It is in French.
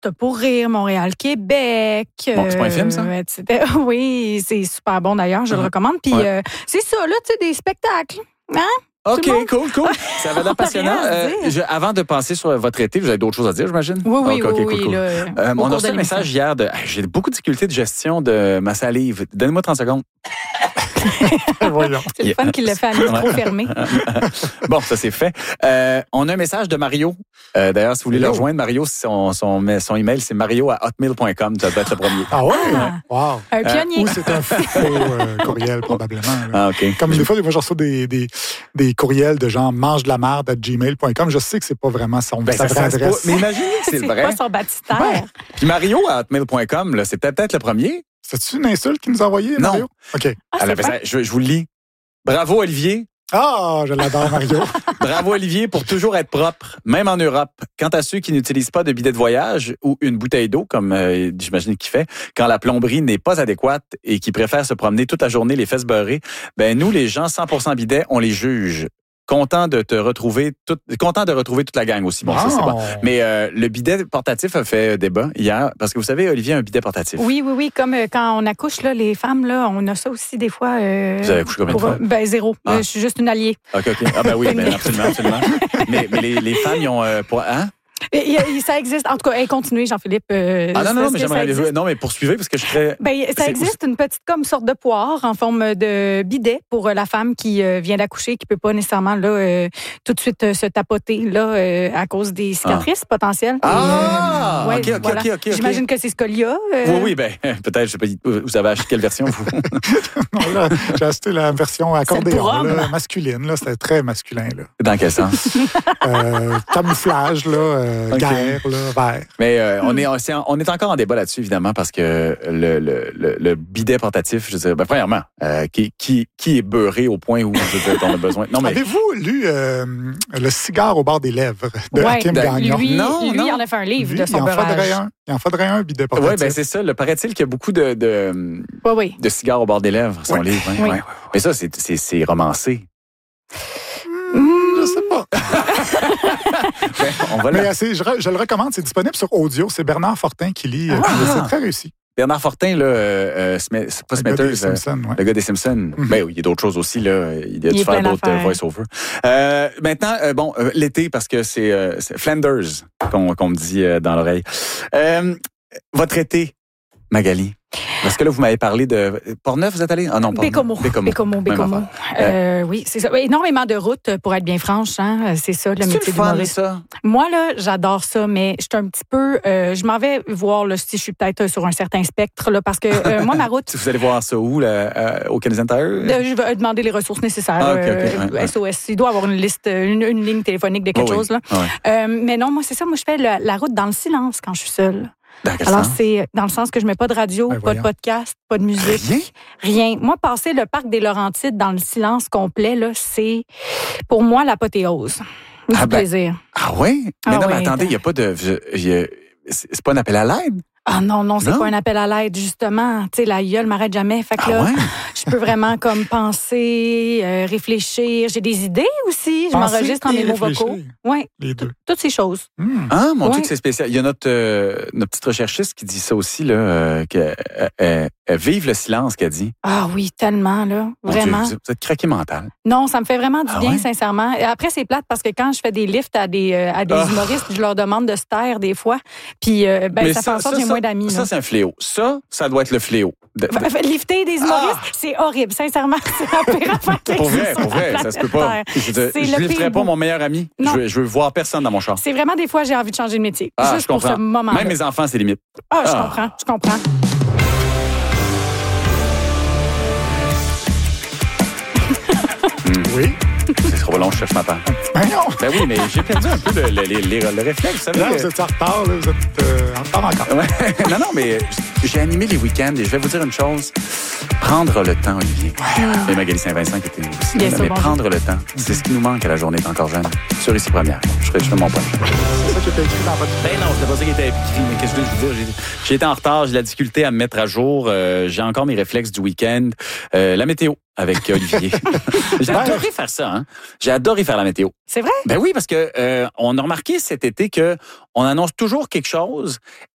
pour rire, Montréal-Québec. Bon, c'est pas un film, ça? Oui, c'est super bon d'ailleurs, je le recommande. Puis c'est ça, là, tu sais, des spectacles. Hein? OK, cool. Ça avait l'air passionnant. Avant de passer sur votre été, vous avez d'autres choses à dire, j'imagine? Oui, cool. On a reçu un message hier j'ai beaucoup de difficultés de gestion de ma salive. Donnez-moi 30 secondes. C'est le fun qu'il l'a fait à micro fermé. Bon, ça c'est fait. On a un message de Mario. D'ailleurs, si vous voulez le rejoindre, Mario, son email, c'est mario@hotmail.com. Ça doit être le premier. Ah ouais? Wow. Un pionnier. Ou c'est un faux courriel, probablement. Ah, OK. Comme des fois, je reçois des courriels de gens mange-de-la-marde@gmail.com. Je sais que c'est pas vraiment sa vraie adresse. Mais imaginez que c'est vrai. C'est pas son baptistère. Puis Mario@hotmail.com, là, c'est peut-être le premier. C'est-tu une insulte qu'il nous a envoyée, Mario? OK. Je vous le lis. Bravo, Olivier. Ah, je l'adore, Mario. Bravo, Olivier, pour toujours être propre, même en Europe. Quant à ceux qui n'utilisent pas de bidet de voyage ou une bouteille d'eau, comme j'imagine qu'il fait, quand la plomberie n'est pas adéquate et qui préfèrent se promener toute la journée les fesses beurrées, nous, les gens 100% bidet, on les juge. Content de retrouver toute la gang aussi. Bon, ça, c'est bon. Mais le bidet portatif a fait débat hier, parce que vous savez, Olivier a un bidet portatif. Oui. Comme quand on accouche, là, les femmes, là, on a ça aussi des fois. Vous avez accouché combien de fois? 0. Je suis juste une alliée. OK. Ah oui, absolument. mais les femmes, ils ont... Ça existe. En tout cas, continuez, Jean-Philippe. Non, mais j'aimerais... Non, mais poursuivez, parce que je serais... ça existe une petite comme sorte de poire en forme de bidet pour la femme qui vient d'accoucher, qui peut pas nécessairement là tout de suite se tapoter là à cause des cicatrices potentielles. OK. J'imagine que c'est ce qu'il y a. Oui, peut-être. Je sais pas, vous avez acheté quelle version, vous? Non, là, j'ai acheté la version accordéon, masculine. Là, c'était très masculin. Là. Dans quel sens? Camouflage, là. Guerre, là, vert. Mais on est encore en débat là-dessus, évidemment, parce que le bidet portatif, je veux dire, premièrement, qui est beurré au point où on a besoin. Non, mais... Avez-vous lu Le cigare au bord des lèvres de Hakim Gagnon? Lui, il en a fait un livre de son beurrage. Il en faudrait un bidet portatif. Oui, c'est ça. Paraît-il qu'il y a beaucoup de cigares au bord des lèvres, son livre. Hein? Oui. Mais ça, c'est romancé. Je sais pas. Je le recommande, c'est disponible sur audio. C'est Bernard Fortin qui lit. C'est très réussi. Bernard Fortin, là, c'est pas Smithers, le gars des Simpsons. Mm-hmm. Il y a d'autres choses aussi, là. Il y a dû faire d'autres voice-over. Maintenant, l'été, parce que c'est Flanders qu'on me dit dans l'oreille. Votre été, Magali. Parce que là, vous m'avez parlé de... Port-Neuf, vous êtes allé? Ah non, Bécomo. Oui, c'est ça. Énormément de routes, pour être bien franche. Hein? C'est ça, le métier d'humoriste. Ça? Moi, là, j'adore ça, mais je suis un petit peu... je m'en vais voir là, si je suis peut-être sur un certain spectre, là, parce que moi, ma route... Vous allez voir ça où, là, au Canadian Tire? Je vais demander les ressources nécessaires. SOS. Il doit avoir une liste, une ligne téléphonique de quelque chose. Là. Mais non, moi, c'est ça. Moi, je fais la route dans le silence quand je suis seule. Alors, c'est dans le sens que je mets pas de radio, pas de podcast, pas de musique. Rien. Moi, passer le parc des Laurentides dans le silence complet, là, c'est pour moi l'apothéose. Du plaisir. Ah oui? Mais mais attendez, il n'y a pas de... C'est pas un appel à l'aide? Ah non, c'est pas un appel à l'aide, justement. Tu sais, la gueule m'arrête jamais. Fait que là, je peux vraiment comme penser, réfléchir. J'ai des idées aussi. Je m'enregistre en mémo vocaux. Oui. Les deux. Toutes ces choses. Ah, mon Dieu, que c'est spécial. Il y a notre petite recherchiste qui dit ça aussi, là, qu'elle vive le silence, qu'elle dit. Ah oui, tellement, là. Vraiment. Dieu, vous êtes craqué mental. Non, ça me fait vraiment du bien, sincèrement. Et après, c'est plate parce que quand je fais des lifts à des humoristes, je leur demande de se taire des fois. Puis, ça fait en sorte que j'ai moins d'amis. Ça, c'est un fléau. Ça doit être le fléau. Lifter des humoristes, c'est horrible. Sincèrement, c'est la pire affaire qui existe. Pour vrai, ça se peut pas. Je ne lifterais pas mon meilleur ami. Je veux voir personne dans mon char. C'est vraiment des fois, j'ai envie de changer de métier. Juste pour ce moment-là. Même mes enfants, c'est limite. Je comprends. Oui. C'est trop long, je cherche ma part. Ben oui, mais j'ai perdu un peu le réflexe. Vous savez, là, vous êtes en retard, là, vous êtes en retard encore. Non, mais j'ai animé les week-ends et je vais vous dire une chose. Prendre le temps, Olivier. Et Magali Saint-Vincent qui était aussi. Bien sûr, mais prendre le temps, c'est ce qui nous manque à la journée d'encore jeune. Sur Ici Première. Je fais mon point. pas qui était écrit dans votre... Ben non, c'était pas ça qui était écrit. Mais qu'est-ce que je veux dire? J'ai été en retard, j'ai de la difficulté à me mettre à jour. J'ai encore mes réflexes du week-end. La météo avec Olivier. J'ai adoré faire ça. Hein? J'ai adoré faire la météo. C'est vrai? Ben oui, parce que on a remarqué cet été que on annonce toujours quelque chose